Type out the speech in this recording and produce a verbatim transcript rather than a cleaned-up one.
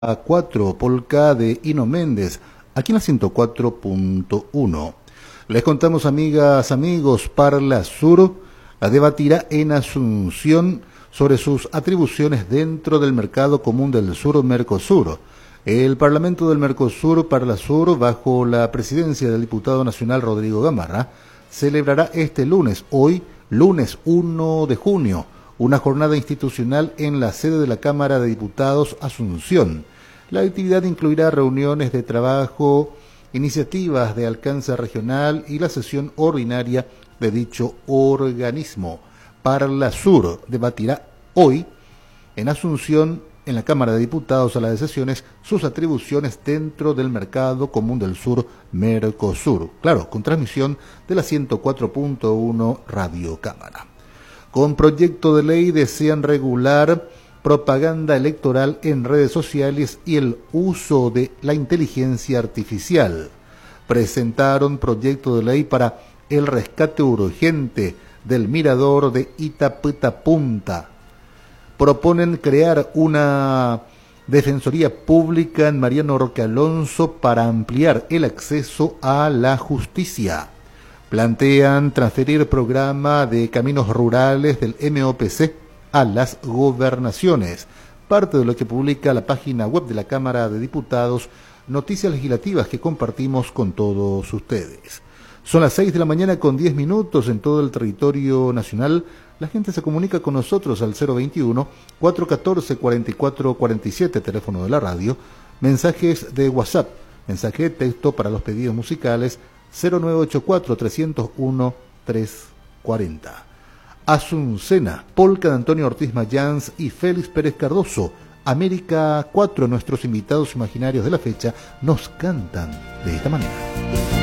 a cuatro, polka de Hino Méndez, aquí en la ciento cuatro punto uno. Les contamos, amigas, amigos, Parla Sur debatirá en Asunción sobre sus atribuciones dentro del Mercado Común del Sur, Mercosur. El Parlamento del Mercosur, Parla Sur, bajo la presidencia del diputado nacional Rodrigo Gamarra, celebrará este lunes, hoy, lunes uno de junio, una jornada institucional en la sede de la Cámara de Diputados Asunción. La actividad incluirá reuniones de trabajo, iniciativas de alcance regional y la sesión ordinaria de dicho organismo. Parla Sur debatirá hoy en Asunción, en la Cámara de Diputados, a las sesiones, sus atribuciones dentro del Mercado Común del Sur, Mercosur. Claro, con transmisión de la ciento cuatro punto uno Radio Cámara. Con proyecto de ley desean regular propaganda electoral en redes sociales y el uso de la inteligencia artificial. Presentaron proyecto de ley para el rescate urgente del mirador de Itapetapunta. Proponen crear una defensoría pública en Mariano Roque Alonso para ampliar el acceso a la justicia. Plantean transferir programa de caminos rurales del M O P C a las gobernaciones. Parte de lo que publica la página web de la Cámara de Diputados, noticias legislativas que compartimos con todos ustedes. Son las seis de la mañana con diez minutos en todo el territorio nacional. La gente se comunica con nosotros al cero veintiuno, cuatrocientos catorce, cuarenta y cuatro cuarenta y siete, teléfono de la radio. Mensajes de WhatsApp, mensaje de texto para los pedidos musicales, cero nueve ocho cuatro, trescientos uno, trescientos cuarenta. Asuncena, polka de Antonio Ortiz Mayans y Félix Pérez Cardoso. América cuatro, nuestros invitados imaginarios de la fecha, nos cantan de esta manera.